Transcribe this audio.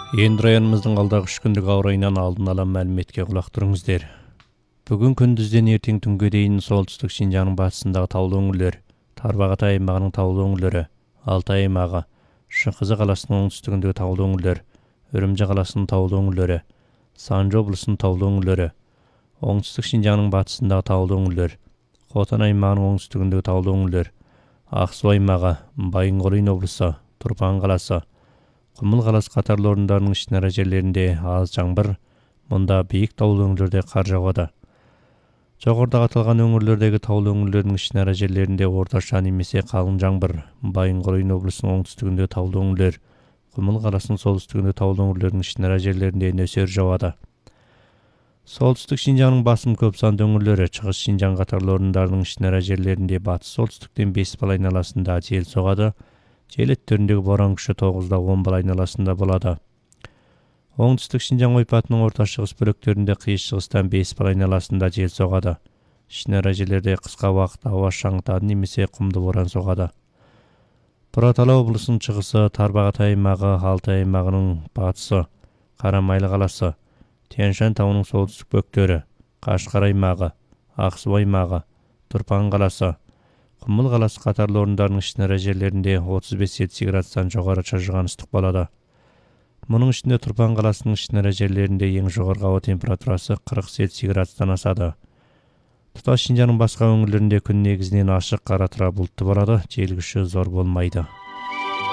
Енді районымыздың алдағы 3 күндік ауа райынан алдын ала мәліметке құлақ түріңіздер. Бүгін күндізден ертең түнге дейін солтүстік Шинжаңның батысындағы таулы өңірлер, Тарбағатай аймағының таулы өңірлері, Алтай аймағы, Шыңғызы қаласының оңтүстігіндегі таулы өңірлер, Үрімжі қаласының таулы өңірлері, Санжы облысының таулы өңірлері, оңтүстік Шинжаңның батысындағы таулы өңірлер, Хотан аймағының оңтүстігіндегі таулы өңірлер, Ақсу аймағы, Байынқорин облысы, Тұрпан қаласы, Құмыл қаласы қатарлы орындарының ішінара жерлерінде аз жаңбыр, мұнда биік таулы өңірлерде қар жауады. Жоғарыда аталған өңірлердегі таулы өңірлердің ішінара жерлерінде орташа немесе қалың жаңбыр, Байынқорин облысының оңтүстігінде таулы өңірлер, Құмыл қаласының солтүстігінде таулы өңірлердің ішінара жерлерінде нөсер жауады. Солтүстік Шинжаңның басым көп санды өңірлері, Шығыс Шинжаң қатарлы орындарының ішінара жерлерінде батыс солтүстіктен 5 бал айналасында жел соғады. Жел еттеріндегі боран күші 9-10 бал айналасында болады. Оңтүстік Шинжаң ойпатының орта шығыс бөліктерінде қиыс шығыстан 5 бал айналасында жел соғады. Ішінара жерлерде қысқа уақыт ауа шаңытады немесе құмды боран соғады. Бұратала облысының шығысы, Тарбағатай аймағы, Алтай аймағының батысы, Қарамайлы қаласы, Тянь-Шань тауының солтүстік бөктері, Қашқар аймағы, Ақсу аймағы, Тұрпан қаласы, Құмыл қаласы қатарлы орындарының ішінара жерлерінде 35-70 градустан жоғары шыжыған ыстық болады. Мұның ішінде Тұрпан қаласының ішінара жерлерінде ең жоғарғы ауа температурасы 40-70 градустан асады. Тұтас Шинжаңның басқа өңірлерінде күн негізінен ашық, қара бұлтты болады, жел күші зор болмайды.